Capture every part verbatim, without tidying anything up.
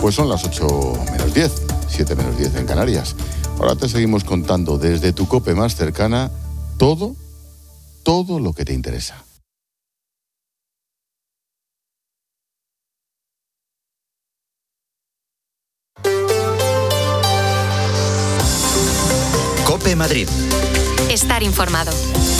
Pues son las ocho menos diez, siete menos diez en Canarias. Ahora te seguimos contando desde tu COPE más cercana todo, todo lo que te interesa. COPE Madrid. Estar informado.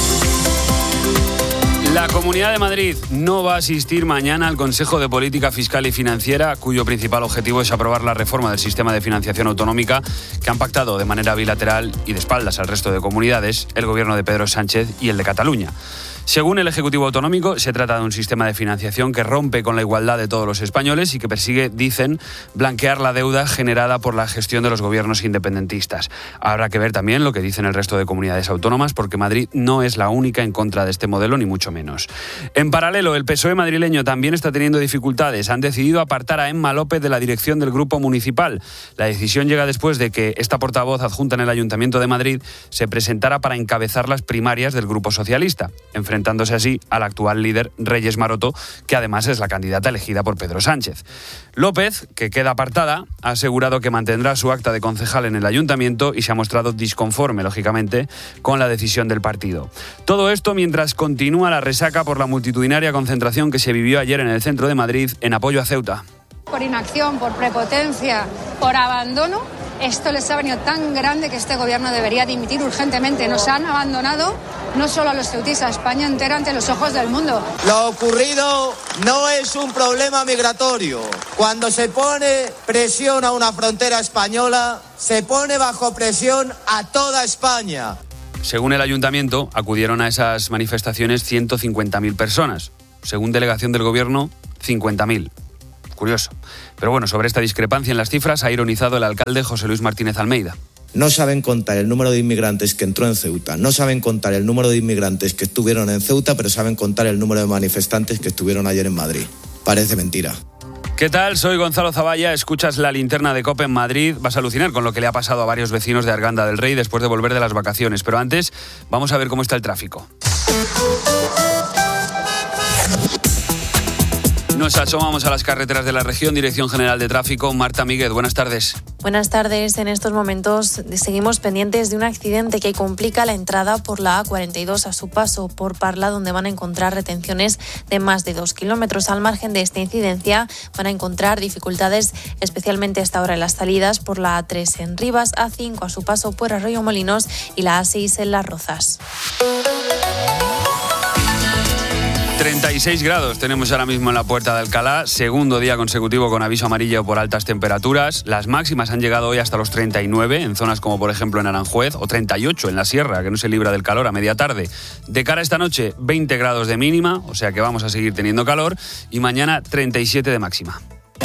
La Comunidad de Madrid no va a asistir mañana al Consejo de Política Fiscal y Financiera, cuyo principal objetivo es aprobar la reforma del sistema de financiación autonómica que han pactado de manera bilateral y de espaldas al resto de comunidades el gobierno de Pedro Sánchez y el de Cataluña. Según el Ejecutivo Autonómico, se trata de un sistema de financiación que rompe con la igualdad de todos los españoles y que persigue, dicen, blanquear la deuda generada por la gestión de los gobiernos independentistas. Habrá que ver también lo que dicen el resto de comunidades autónomas, porque Madrid no es la única en contra de este modelo, ni mucho menos. En paralelo, el P S O E madrileño también está teniendo dificultades. Han decidido apartar a Emma López de la dirección del grupo municipal. La decisión llega después de que esta portavoz adjunta en el Ayuntamiento de Madrid se presentara para encabezar las primarias del grupo socialista, enfrentándose así al actual líder Reyes Maroto, que además es la candidata elegida por Pedro Sánchez. López, que queda apartada, ha asegurado que mantendrá su acta de concejal en el ayuntamiento y se ha mostrado disconforme, lógicamente, con la decisión del partido. Todo esto mientras continúa la resaca por la multitudinaria concentración que se vivió ayer en el centro de Madrid en apoyo a Ceuta. Por inacción, por prepotencia, por abandono, esto les ha venido tan grande que este gobierno debería dimitir urgentemente. Nos han abandonado no solo a los ceutíes, a España entera ante los ojos del mundo. Lo ocurrido no es un problema migratorio. Cuando se pone presión a una frontera española, se pone bajo presión a toda España. Según el ayuntamiento, acudieron a esas manifestaciones ciento cincuenta mil personas. Según delegación del gobierno, cincuenta mil. Curioso. Pero bueno, sobre esta discrepancia en las cifras ha ironizado el alcalde José Luis Martínez Almeida. No saben contar el número de inmigrantes que entró en Ceuta, no saben contar el número de inmigrantes que estuvieron en Ceuta, pero saben contar el número de manifestantes que estuvieron ayer en Madrid. Parece mentira. ¿Qué tal? Soy Gonzalo Zavalla, escuchas la linterna de COPE en Madrid. Vas a alucinar con lo que le ha pasado a varios vecinos de Arganda del Rey después de volver de las vacaciones. Pero antes, vamos a ver cómo está el tráfico. Nos asomamos a las carreteras de la región. Dirección General de Tráfico, Marta Míguez, buenas tardes. Buenas tardes. En estos momentos seguimos pendientes de un accidente que complica la entrada por la A cuarenta y dos a su paso por Parla, donde van a encontrar retenciones de más de dos kilómetros. Al margen de esta incidencia van a encontrar dificultades, especialmente hasta ahora en las salidas por la A tres en Rivas, A cinco a su paso por Arroyo Molinos y la A seis en Las Rozas. treinta y seis grados tenemos ahora mismo en la Puerta de Alcalá, segundo día consecutivo con aviso amarillo por altas temperaturas. Las máximas han llegado hoy hasta los treinta y nueve en zonas como por ejemplo en Aranjuez, o treinta y ocho en la Sierra, que no se libra del calor a media tarde. De cara a esta noche, veinte grados de mínima, o sea que vamos a seguir teniendo calor, y mañana treinta y siete de máxima.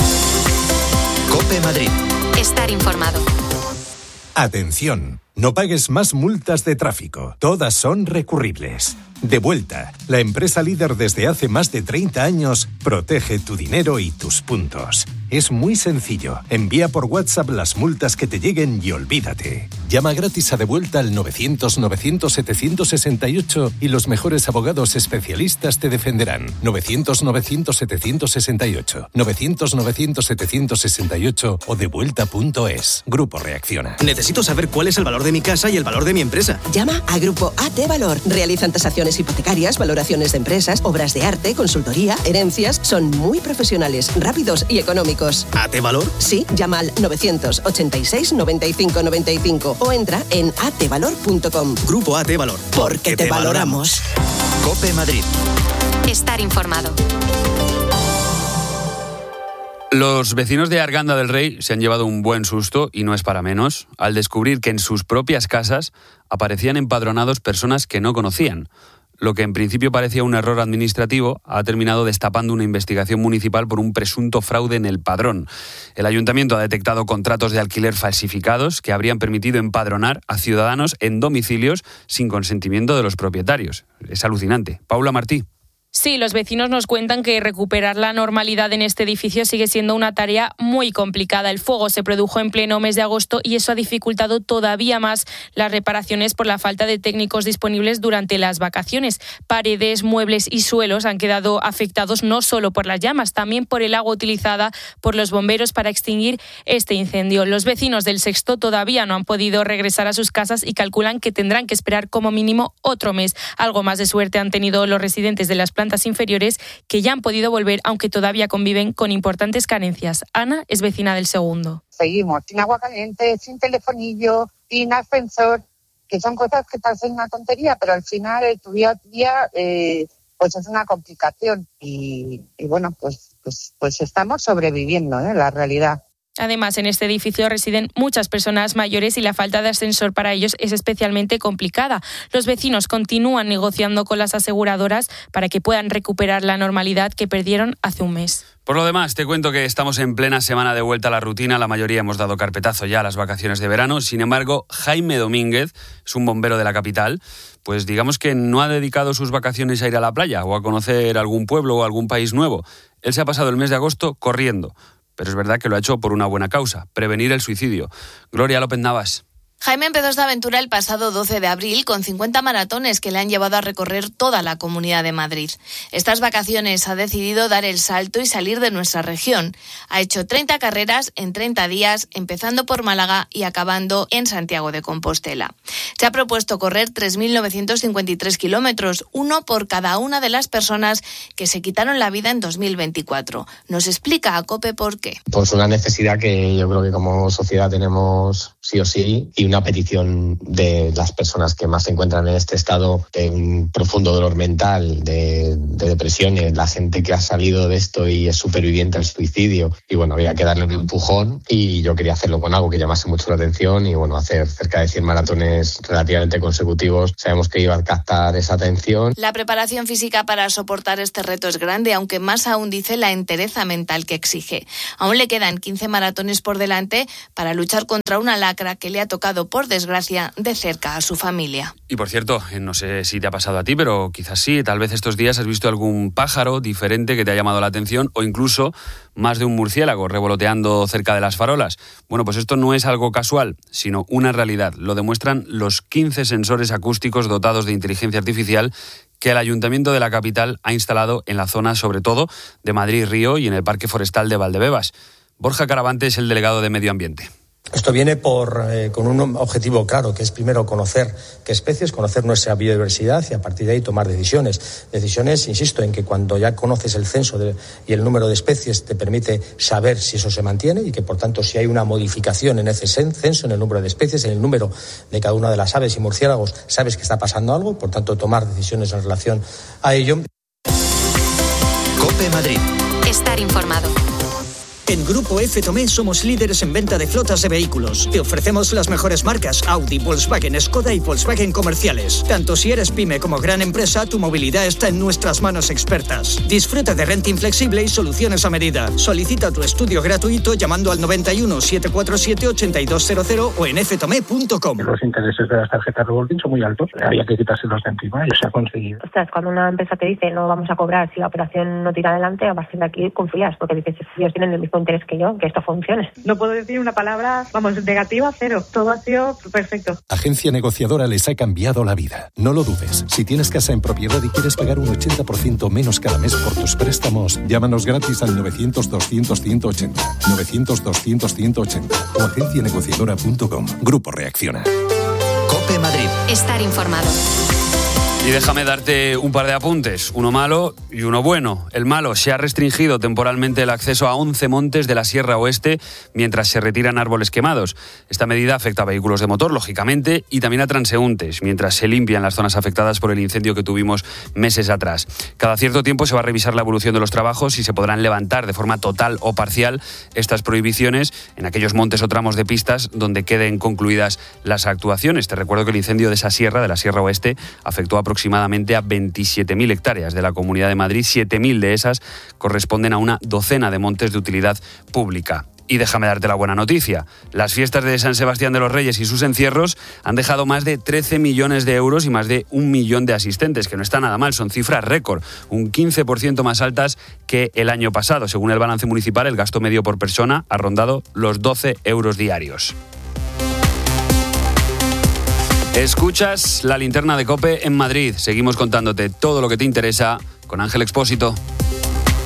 COPE Madrid. Estar informado. Atención, no pagues más multas de tráfico. Todas son recurribles. Devuelta, la empresa líder desde hace más de treinta años, protege tu dinero y tus puntos. Es muy sencillo. Envía por WhatsApp las multas que te lleguen y olvídate. Llama gratis a Devuelta al novecientos novecientos setecientos sesenta y ocho y los mejores abogados especialistas te defenderán. novecientos novecientos setecientos sesenta y ocho, novecientos novecientos setecientos sesenta y ocho o devuelta punto es. Grupo Reacciona. Necesito saber cuál es el valor de mi casa y el valor de mi empresa. Llama a Grupo A T Valor. Realizan tasaciones hipotecarias, valoraciones de empresas, obras de arte, consultoría, herencias. Son muy profesionales, rápidos y económicos. ¿A T Valor? Sí, llama al novecientos ochenta y seis noventa y cinco noventa y cinco o entra en a t valor punto com. Grupo A T Valor. Porque te valoramos. COPE Madrid. Estar informado. Los vecinos de Arganda del Rey se han llevado un buen susto, y no es para menos, al descubrir que en sus propias casas aparecían empadronados personas que no conocían. Lo que en principio parecía un error administrativo ha terminado destapando una investigación municipal por un presunto fraude en el padrón. El ayuntamiento ha detectado contratos de alquiler falsificados que habrían permitido empadronar a ciudadanos en domicilios sin consentimiento de los propietarios. Es alucinante. Paula Martí. Sí, los vecinos nos cuentan que recuperar la normalidad en este edificio sigue siendo una tarea muy complicada. El fuego se produjo en pleno mes de agosto y eso ha dificultado todavía más las reparaciones por la falta de técnicos disponibles durante las vacaciones. Paredes, muebles y suelos han quedado afectados no solo por las llamas, también por el agua utilizada por los bomberos para extinguir este incendio. Los vecinos del Sexto todavía no han podido regresar a sus casas y calculan que tendrán que esperar como mínimo otro mes. Algo más de suerte han tenido los residentes de las plantas inferiores, que ya han podido volver, aunque todavía conviven con importantes carencias. Ana es vecina del segundo. Seguimos sin agua caliente, sin telefonillo, sin ascensor, que son cosas que parecen una tontería, pero al final tu día a día eh, pues es una complicación y, y bueno, pues, pues, pues estamos sobreviviendo, ¿eh? La realidad. Además, en este edificio residen muchas personas mayores y la falta de ascensor para ellos es especialmente complicada. Los vecinos continúan negociando con las aseguradoras para que puedan recuperar la normalidad que perdieron hace un mes. Por lo demás, te cuento que estamos en plena semana de vuelta a la rutina. La mayoría hemos dado carpetazo ya a las vacaciones de verano. Sin embargo, Jaime Domínguez es un bombero de la capital. Pues digamos que no ha dedicado sus vacaciones a ir a la playa o a conocer algún pueblo o algún país nuevo. Él se ha pasado el mes de agosto corriendo. Pero es verdad que lo ha hecho por una buena causa, prevenir el suicidio. Gloria López Navas. Jaime empezó esta aventura el pasado doce de abril con cincuenta maratones que le han llevado a recorrer toda la Comunidad de Madrid. Estas vacaciones ha decidido dar el salto y salir de nuestra región. Ha hecho treinta carreras en treinta días, empezando por Málaga y acabando en Santiago de Compostela. Se ha propuesto correr tres mil novecientos cincuenta y tres kilómetros, uno por cada una de las personas que se quitaron la vida en dos mil veinticuatro. Nos explica a COPE por qué. Pues una necesidad que yo creo que como sociedad tenemos sí o sí, y una petición de las personas que más se encuentran en este estado de un profundo dolor mental, de, de depresiones, la gente que ha salido de esto y es superviviente al suicidio. Y bueno, había que darle un empujón y yo quería hacerlo con algo que llamase mucho la atención y bueno, hacer cerca de cien maratones relativamente consecutivos. Sabemos que iba a captar esa atención. La preparación física para soportar este reto es grande, aunque más aún dice la entereza mental que exige. Aún le quedan quince maratones por delante para luchar contra una lacra que le ha tocado, por desgracia, de cerca a su familia. Y por cierto, no sé si te ha pasado a ti, pero quizás sí, tal vez estos días has visto algún pájaro diferente que te ha llamado la atención o incluso más de un murciélago revoloteando cerca de las farolas. Bueno, pues esto no es algo casual, sino una realidad. Lo demuestran los quince sensores acústicos dotados de inteligencia artificial que el Ayuntamiento de la capital ha instalado en la zona, sobre todo, de Madrid-Río y en el Parque Forestal de Valdebebas. Borja Caravante es el delegado de Medio Ambiente. Esto viene por, eh, con un objetivo claro, que es primero conocer qué especies, conocer nuestra biodiversidad y a partir de ahí tomar decisiones. Decisiones, insisto, en que cuando ya conoces el censo de, y el número de especies te permite saber si eso se mantiene y que por tanto si hay una modificación en ese censo, en el número de especies, en el número de cada una de las aves y murciélagos, sabes que está pasando algo, por tanto tomar decisiones en relación a ello. COPE Madrid. Estar informado. En Grupo F. Tomé somos líderes en venta de flotas de vehículos. Te ofrecemos las mejores marcas Audi, Volkswagen, Skoda y Volkswagen comerciales. Tanto si eres pyme como gran empresa, tu movilidad está en nuestras manos expertas. Disfruta de renting flexible y soluciones a medida. Solicita tu estudio gratuito llamando al noventa y uno, setecientos cuarenta y siete, ochenta y dos cero cero o en f tomé punto com. Los intereses de las tarjetas revolving son muy altos. Había que quitárselos de encima y se ha conseguido. Ostras, cuando una empresa te dice no vamos a cobrar si la operación no tira adelante, a partir de aquí confías porque dices ellos tienen el mismo interés que yo, que esto funcione. No puedo decir una palabra, vamos, negativa, cero. Todo ha sido perfecto. Agencia Negociadora les ha cambiado la vida. No lo dudes. Si tienes casa en propiedad y quieres pagar un ochenta por ciento menos cada mes por tus préstamos, llámanos gratis al novecientos, doscientos, ciento ochenta. novecientos, doscientos, ciento ochenta o agencia negociadora punto com. Grupo Reacciona. COPE Madrid. Estar informado. Y déjame darte un par de apuntes, uno malo y uno bueno. El malo, se ha restringido temporalmente el acceso a once montes de la Sierra Oeste mientras se retiran árboles quemados. Esta medida afecta a vehículos de motor, lógicamente, y también a transeúntes, mientras se limpian las zonas afectadas por el incendio que tuvimos meses atrás. Cada cierto tiempo se va a revisar la evolución de los trabajos y se podrán levantar de forma total o parcial estas prohibiciones en aquellos montes o tramos de pistas donde queden concluidas las actuaciones. Te recuerdo que el incendio de esa sierra, de la Sierra Oeste, afectó a aproximadamente a veintisiete mil hectáreas de la Comunidad de Madrid. siete mil de esas corresponden a una docena de montes de utilidad pública. Y déjame darte la buena noticia. Las fiestas de San Sebastián de los Reyes y sus encierros han dejado más de trece millones de euros y más de un millón de asistentes, que no está nada mal, son cifras récord, un quince por ciento más altas que el año pasado. Según el balance municipal, el gasto medio por persona ha rondado los doce euros diarios. Escuchas la linterna de COPE en Madrid. Seguimos contándote todo lo que te interesa con Ángel Expósito.